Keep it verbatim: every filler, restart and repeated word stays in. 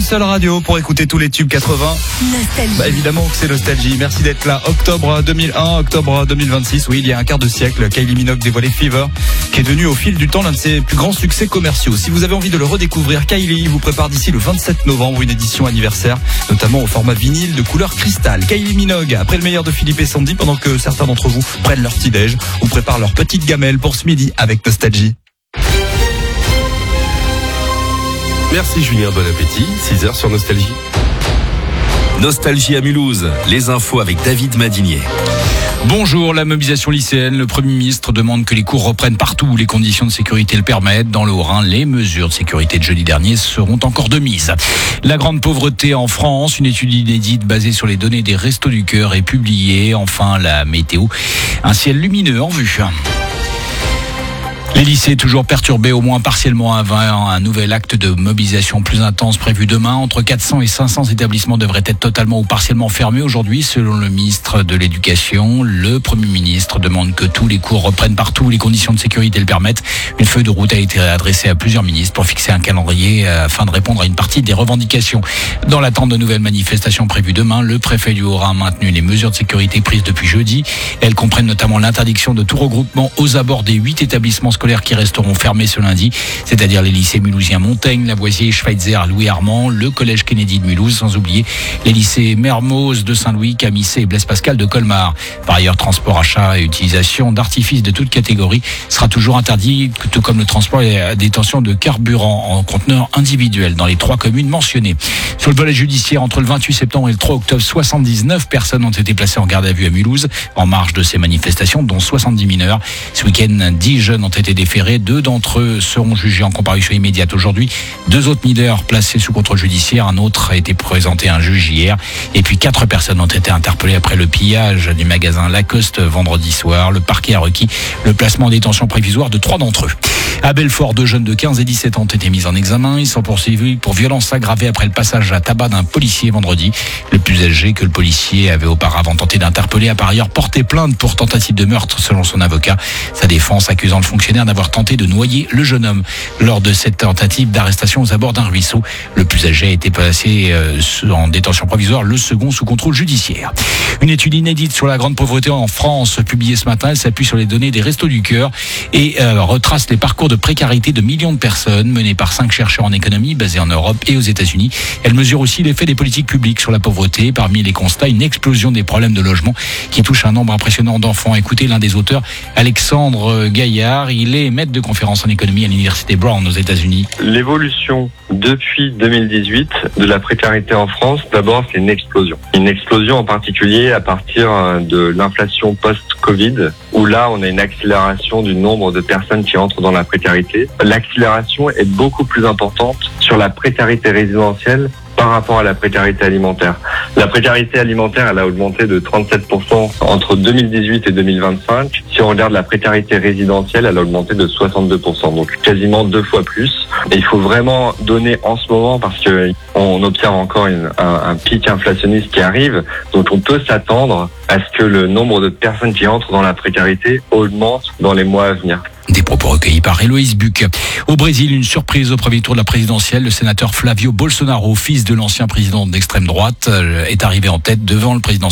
seule radio pour écouter tous les tubes quatre-vingts. Nostalgie. Bah évidemment que c'est Nostalgie. Merci d'être là. Octobre deux mille un, octobre deux mille vingt-six. Oui, il y a un quart de siècle, Kylie Minogue dévoilait Fever, qui est devenu au fil du temps l'un de ses plus grands succès commerciaux. Si vous avez envie de le redécouvrir, Kylie vous prépare d'ici le vingt-sept novembre une édition anniversaire, notamment au format vinyle de couleur cristal. Kylie Minogue, après le meilleur de Philippe et Sandy, pendant que certains d'entre vous prennent leur petit-déj ou préparent leur petite gamelle pour ce midi avec Nostalgie. Merci Julien, bon appétit. six heures sur Nostalgie. Nostalgie à Mulhouse, les infos avec David Madinier. Bonjour, la mobilisation lycéenne. Le Premier ministre demande que les cours reprennent partout où les conditions de sécurité le permettent. Dans le Haut-Rhin, les mesures de sécurité de jeudi dernier seront encore de mise. La grande pauvreté en France, une étude inédite basée sur les données des Restos du Cœur est publiée. Enfin, la météo, un ciel lumineux en vue. Les lycées toujours perturbés au moins partiellement avant un nouvel acte de mobilisation plus intense prévu demain. Entre quatre cents et cinq cents établissements devraient être totalement ou partiellement fermés aujourd'hui, selon le ministre de l'Éducation. Le Premier ministre demande que tous les cours reprennent partout où les conditions de sécurité le permettent. Une feuille de route a été adressée à plusieurs ministres pour fixer un calendrier afin de répondre à une partie des revendications. Dans l'attente de nouvelles manifestations prévues demain, le préfet du Haut-Rhin a maintenu les mesures de sécurité prises depuis jeudi. Elles comprennent notamment l'interdiction de tout regroupement aux abords des huit établissements scolaires qui resteront fermés ce lundi, c'est-à-dire les lycées mulhousiens Montaigne, Lavoisier, Schweitzer, Louis-Armand, le collège Kennedy de Mulhouse, sans oublier les lycées Mermoz de Saint-Louis, Camissé et Blaise Pascal de Colmar. Par ailleurs, transport, achat et utilisation d'artifices de toute catégorie sera toujours interdit, tout comme le transport et la détention de carburant en conteneur individuel dans les trois communes mentionnées. Sur le volet judiciaire, entre le vingt-huit septembre et le trois octobre, soixante-dix-neuf personnes ont été placées en garde à vue à Mulhouse en marge de ces manifestations, dont soixante-dix mineurs. Ce week-end, dix jeunes ont été déférés. Deux d'entre eux seront jugés en comparution immédiate aujourd'hui. Deux autres mineurs placés sous contrôle judiciaire. Un autre a été présenté à un juge hier. Et puis quatre personnes ont été interpellées après le pillage du magasin Lacoste vendredi soir. Le parquet a requis le placement en détention prévisoire de trois d'entre eux. À Belfort, deux jeunes de quinze et dix-sept ans ont été mis en examen. Ils sont poursuivis pour violence aggravée après le passage à tabac d'un policier vendredi. Le plus âgé que le policier avait auparavant tenté d'interpeller a par ailleurs porté plainte pour tentative de meurtre selon son avocat. Sa défense accusant le fonctionnaire d'avoir tenté de noyer le jeune homme lors de cette tentative d'arrestation aux abords d'un ruisseau. Le plus âgé a été placé en détention provisoire, le second sous contrôle judiciaire. Une étude inédite sur la grande pauvreté en France publiée ce matin, elle s'appuie sur les données des Restos du Cœur et euh, retrace les parcours de précarité de millions de personnes menés par cinq chercheurs en économie basés en Europe et aux États-Unis. Elle mesure aussi l'effet des politiques publiques sur la pauvreté. Parmi les constats, une explosion des problèmes de logement qui touche un nombre impressionnant d'enfants. Écoutez l'un des auteurs, Alexandre Gaillard. Il est maître de conférence en économie à l'université Brown aux États-Unis. L'évolution depuis deux mille dix-huit de la précarité en France, d'abord, c'est une explosion. Une explosion en particulier à partir de l'inflation post-Covid, où là, on a une accélération du nombre de personnes qui entrent dans la précarité. L'accélération est beaucoup plus importante sur la précarité résidentielle par rapport à la précarité alimentaire. La précarité alimentaire, elle a augmenté de trente-sept pour cent entre deux mille dix-huit et deux mille vingt-cinq. Si on regarde la précarité résidentielle, elle a augmenté de soixante-deux pour cent, donc quasiment deux fois plus. Et il faut vraiment donner en ce moment parce que on observe encore une, un, un pic inflationniste qui arrive, donc on peut s'attendre à ce que le nombre de personnes qui entrent dans la précarité augmente dans les mois à venir. Des propos recueillis par Héloïse Buc. Au Brésil, une surprise au premier tour de la présidentielle. Le sénateur Flavio Bolsonaro, fils de l'ancien président d'extrême droite, est arrivé en tête devant le président